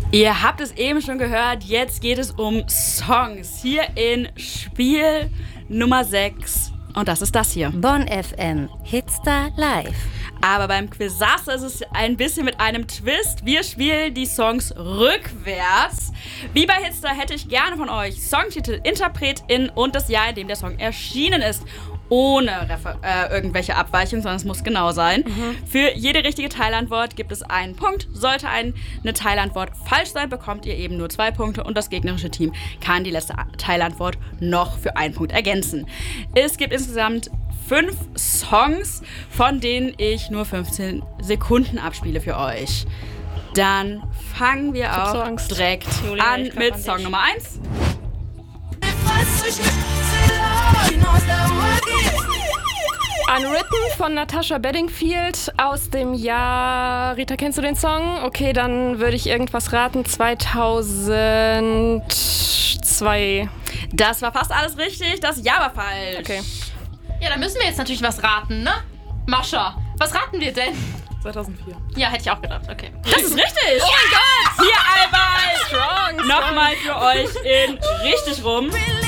Ihr habt es eben schon gehört, jetzt geht es um Songs hier in Spiel Nummer 6 und das ist das hier. Bonn FM, Hitstar Live. Aber beim Quizaster ist es ein bisschen mit einem Twist. Wir spielen die Songs rückwärts. Wie bei Hitstar hätte ich gerne von euch Songtitel, Interpretin und das Jahr, in dem der Song erschienen ist. Ohne irgendwelche Abweichungen, sondern es muss genau sein. Für jede richtige Teilantwort gibt es einen Punkt. Sollte eine Teilantwort falsch sein, bekommt ihr eben nur 2 Punkte und das gegnerische Team kann die letzte Teilantwort noch für 1 Punkt ergänzen. Es gibt insgesamt 5 Songs, von denen ich nur 15 Sekunden abspiele für euch. Dann fangen wir auch direkt an mit Song Nummer 1. Unwritten von Natasha Bedingfield aus dem Jahr... Rita, kennst du den Song? Okay, dann würde ich irgendwas raten. 2002. Das war fast alles richtig, das Jahr war falsch. Okay. Ja, da müssen wir jetzt natürlich was raten, ne? Mascha, was raten wir denn? 2004. Ja, hätte ich auch gedacht, okay. Das ist richtig! Oh mein Gott! Hier, Albert! Strong. Nochmal für euch in richtig rum.